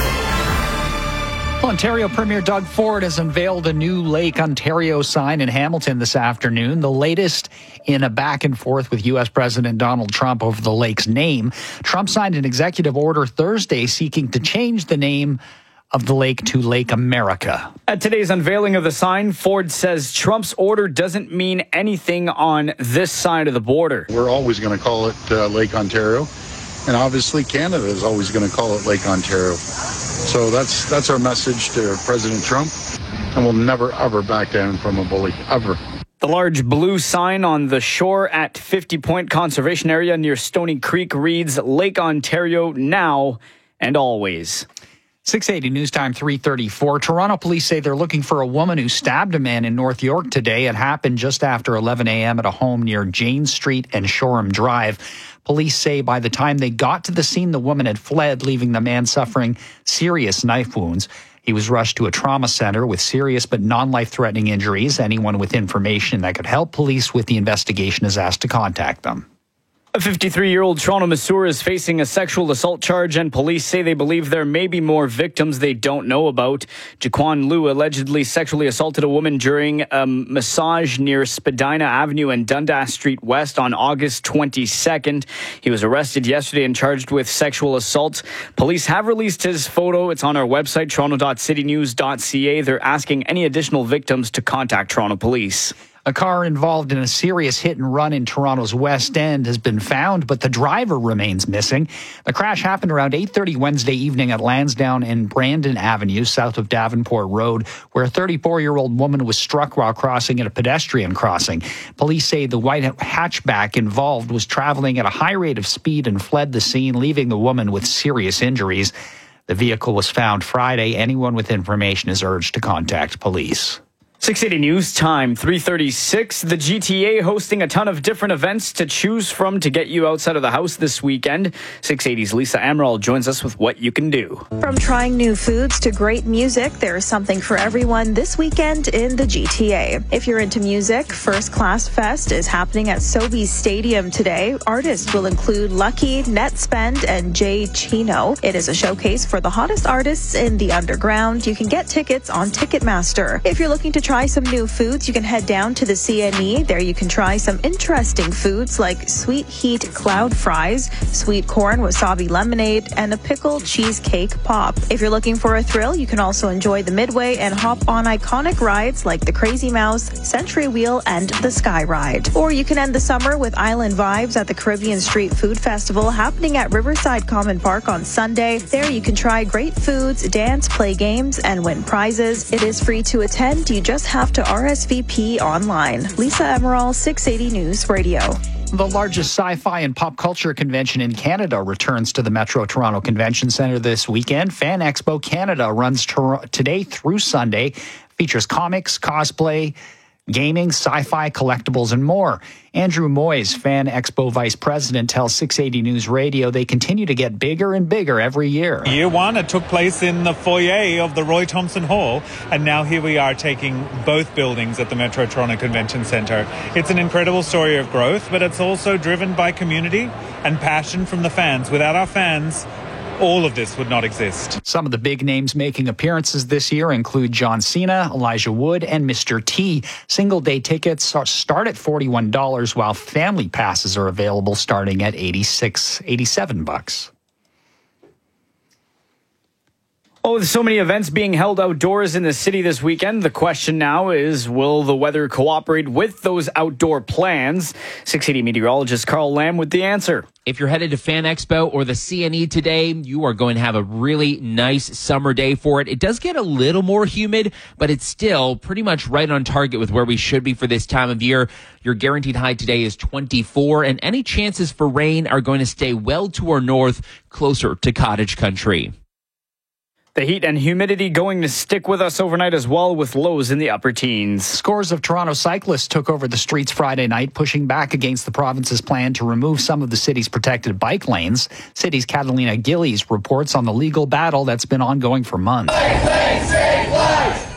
Ontario Premier Doug Ford has unveiled a new Lake Ontario sign in Hamilton this afternoon, the latest in a back and forth with U S President Donald Trump over the lake's name. Trump signed an executive order Thursday seeking to change the name of the lake to Lake America. At today's unveiling of the sign, Ford says Trump's order doesn't mean anything on this side of the border. We're always going to call it uh, Lake Ontario, and obviously Canada is always going to call it Lake Ontario. So that's that's our message to President Trump, and we'll never, ever back down from a bully, ever. The large blue sign on the shore at fifty Point Conservation Area near Stony Creek reads Lake Ontario now and always. six eighty News Time, three thirty-four. Toronto police say they're looking for a woman who stabbed a man in North York today. It happened just after eleven a.m. at a home near Jane Street and Shoreham Drive. Police say by the time they got to the scene, the woman had fled, leaving the man suffering serious knife wounds. He was rushed to a trauma center with serious but non-life-threatening injuries. Anyone with information that could help police with the investigation is asked to contact them. A fifty-three-year-old Toronto masseur is facing a sexual assault charge, and police say they believe there may be more victims they don't know about. Jaquan Liu allegedly sexually assaulted a woman during a massage near Spadina Avenue and Dundas Street West on August twenty-second. He was arrested yesterday and charged with sexual assault. Police have released his photo. It's on our website, toronto dot city news dot c a. They're asking any additional victims to contact Toronto Police. A car involved in a serious hit and run in Toronto's West End has been found, but the driver remains missing. The crash happened around eight thirty Wednesday evening at Lansdowne and Brandon Avenue, south of Davenport Road, where a thirty-four-year-old woman was struck while crossing at a pedestrian crossing. Police say the white hatchback involved was traveling at a high rate of speed and fled the scene, leaving the woman with serious injuries. The vehicle was found Friday. Anyone with information is urged to contact police. six eighty News Time, three thirty-six. The G T A hosting a ton of different events to choose from to get you outside of the house this weekend. six eighty's Lisa Amaral joins us with what you can do. From trying new foods to great music, there is something for everyone this weekend in the G T A. If you're into music, First Class Fest is happening at Sobeys Stadium today. Artists will include Lucky, Netspend, and Jay Chino. It is a showcase for the hottest artists in the underground. You can get tickets on Ticketmaster. If you're looking to try some new foods, you can head down to the C N E. There you can try some interesting foods like sweet heat cloud fries, sweet corn wasabi lemonade, and a pickled cheesecake pop. If you're looking for a thrill, you can also enjoy the Midway and hop on iconic rides like the Crazy Mouse, Century Wheel, and the Sky Ride. Or you can end the summer with island vibes at the Caribbean Street Food Festival happening at Riverside Common Park on Sunday. There you can try great foods, dance, play games, and win prizes. It is free to attend. You just have to R S V P online. Lisa Amaral, six eighty News Radio. The largest sci-fi and pop culture convention in Canada returns to the Metro Toronto Convention Centre this weekend. Fan Expo Canada runs tor- today through Sunday, features comics, cosplay, gaming, sci-fi, collectibles, and more. Andrew Moyes, Fan Expo Vice President, tells six eighty News Radio they continue to get bigger and bigger every year. Year one, it took place in the foyer of the Roy Thomson Hall, and now here we are taking both buildings at the Metro Toronto Convention Centre. It's an incredible story of growth, but it's also driven by community and passion from the fans. Without our fans, all of this would not exist. Some of the big names making appearances this year include John Cena, Elijah Wood, and Mister T. Single-day tickets are start at forty-one dollars, while family passes are available starting at eighty-six, eighty-seven bucks. Oh, with so many events being held outdoors in the city this weekend, the question now is, will the weather cooperate with those outdoor plans? six eighty meteorologist Carl Lamb with the answer. If you're headed to Fan Expo or the C N E today, you are going to have a really nice summer day for it. It does get a little more humid, but it's still pretty much right on target with where we should be for this time of year. Your guaranteed high today is twenty-four, and any chances for rain are going to stay well to our north, closer to cottage country. The heat and humidity going to stick with us overnight as well, with lows in the upper teens. Scores of Toronto cyclists took over the streets Friday night, pushing back against the province's plan to remove some of the city's protected bike lanes. City's Catalina Gillies reports on the legal battle that's been ongoing for months. Safe, safe, safe lives.